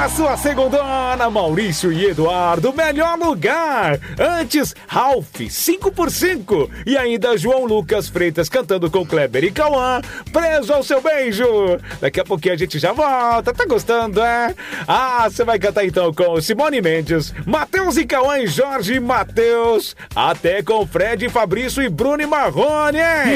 A sua segundona, Maurício e Eduardo, melhor lugar. Antes, Ralph, 5x5. E ainda João Lucas Freitas cantando com Kleber e Cauã, Preso ao Seu Beijo. Daqui a pouquinho a gente já volta. Tá gostando, é? Você vai cantar então com Simone Mendes, Matheus e Cauã e Jorge e Matheus. Até com Fred, Fabrício e Bruno e Marrone, hein?